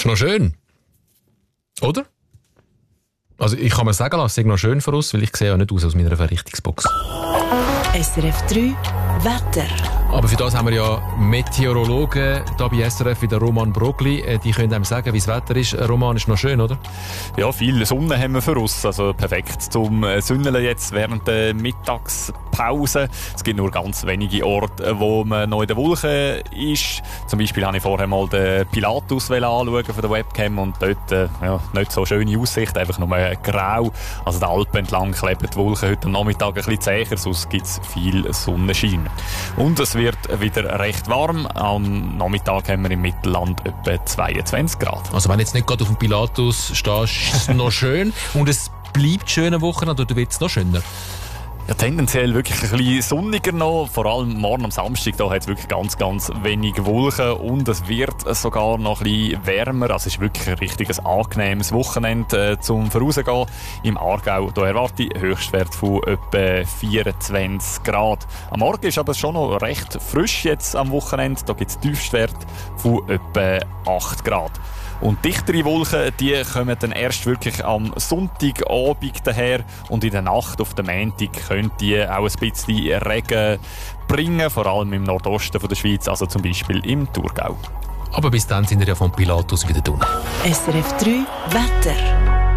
Ist noch schön. Oder? Also ich kann mir sagen lassen, es ist noch schön für uns, weil ich sehe ja nicht aus meiner Verrichtungsbox. SRF 3 Wetter. Aber für das haben wir ja Meteorologen da bei SRF wie der Roman Brogli. Die können einem sagen, wie das Wetter ist. Roman, ist noch schön, oder? Ja, viel Sonne haben wir für uns. Also perfekt zum Sünneln jetzt während der Mittagspause. Es gibt nur ganz wenige Orte, wo man noch in der Wolke ist. Zum Beispiel habe ich vorher mal den Pilatus anschauen von der Webcam und dort nicht so schöne Aussicht, einfach nur grau. Also die Alpen entlang kleben die Wolken heute am Nachmittag ein bisschen zäher, sonst gibt es viel Sonnenschein. Und es wird wieder recht warm. Am Nachmittag haben wir im Mittelland etwa 22 Grad. Also wenn du jetzt nicht gerade auf dem Pilatus stehst, ist es noch schön. Und es bleibt schöne Woche oder du willst es noch schöner? Ja, tendenziell wirklich ein bisschen sonniger noch. Vor allem morgen am Samstag, da hat es wirklich ganz, ganz wenig Wolken und es wird sogar noch ein bisschen wärmer. Also es ist wirklich ein richtiges angenehmes Wochenende zum Vorausgehen. Im Aargau da erwarte ich Höchstwert von etwa 24 Grad. Am Morgen ist aber schon noch recht frisch jetzt am Wochenende. Da gibt es Tiefstwert von etwa 8 Grad. Und dichtere Wolken, die kommen dann erst wirklich am Sonntagabend daher und in der Nacht auf den Montag können die auch ein bisschen Regen bringen, vor allem im Nordosten der Schweiz, also zum Beispiel im Thurgau. Aber bis dann sind wir ja vom Pilatus wieder drin. SRF 3 Wetter.